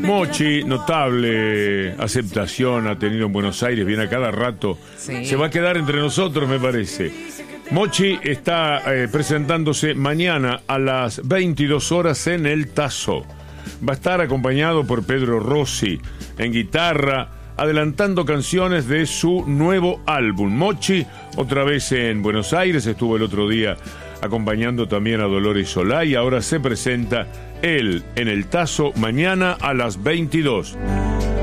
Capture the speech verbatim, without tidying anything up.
Mochi, notable aceptación ha tenido en Buenos Aires, viene a cada rato. Sí. Se va a quedar entre nosotros, me parece. Mochi está eh, presentándose mañana a las veintidós horas en El Tazo. Va a estar acompañado por Pedro Rossi en guitarra, adelantando canciones de su nuevo álbum. Mochi, otra vez en Buenos Aires, estuvo el otro día acompañando también a Dolores Solá y ahora se presenta él en El Tazo mañana a las veintidós.